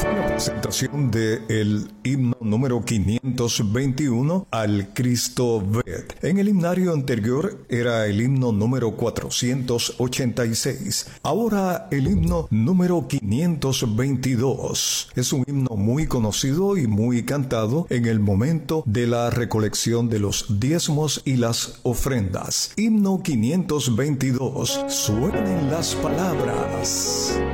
fue la presentación del himno número 521 al Cristo Ved. En el himnario anterior era el himno número 486. Ahora el himno número 522. Es un himno muy conocido y muy cantado en el momento de la recolección de los diezmos y las ofrendas. Himno 522. Suenen las palabras.